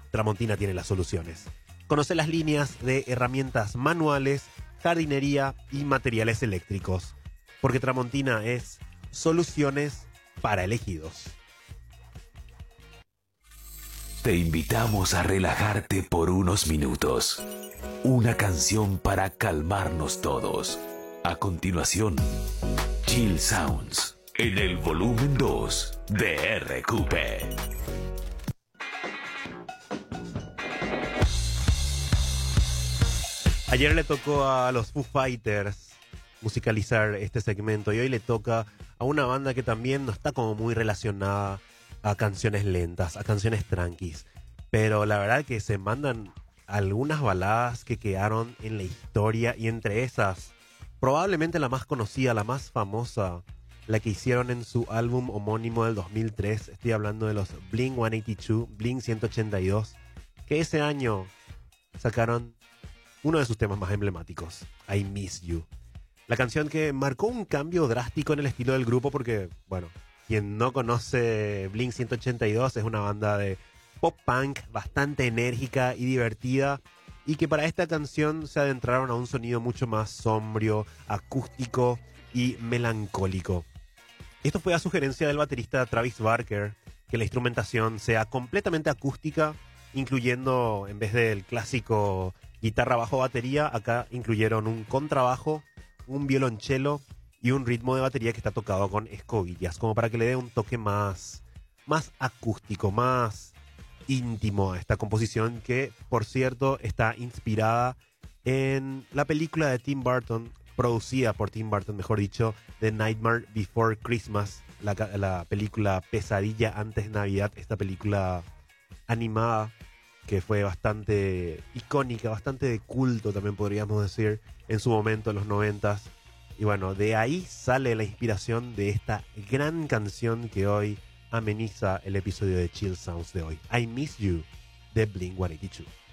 Tramontina tiene las soluciones. Conoce las líneas de herramientas manuales, jardinería y materiales eléctricos. Porque Tramontina es soluciones para elegidos. Te invitamos a relajarte por unos minutos. Una canción para calmarnos todos. A continuación, Chill Sounds en el volumen 2 de RQP. Ayer le tocó a los Foo Fighters musicalizar este segmento y hoy le toca a una banda que también no está como muy relacionada a canciones lentas, a canciones tranquis. Pero la verdad que se mandan algunas baladas que quedaron en la historia y entre esas, probablemente la más conocida, la más famosa, la que hicieron en su álbum homónimo del 2003. Estoy hablando de los Blink-182, Blink-182, que ese año sacaron uno de sus temas más emblemáticos, I Miss You. La canción que marcó un cambio drástico en el estilo del grupo porque, bueno, quien no conoce Blink-182 es una banda de pop punk bastante enérgica y divertida y que para esta canción se adentraron a un sonido mucho más sombrío, acústico y melancólico. Esto fue a sugerencia del baterista Travis Barker, que la instrumentación sea completamente acústica, incluyendo, en vez del clásico guitarra, bajo, batería, acá incluyeron un contrabajo, un violonchelo y un ritmo de batería que está tocado con escobillas, como para que le dé un toque más acústico, más íntimo a esta composición que, por cierto, está inspirada en la película de Tim Burton, producida por Tim Burton, mejor dicho, The Nightmare Before Christmas, la película Pesadilla antes de Navidad, esta película animada que fue bastante icónica, bastante de culto también podríamos decir en su momento en los 90s. Y bueno, de ahí sale la inspiración de esta gran canción que hoy ameniza el episodio de Chill Sounds de hoy, I Miss You de Blink-182.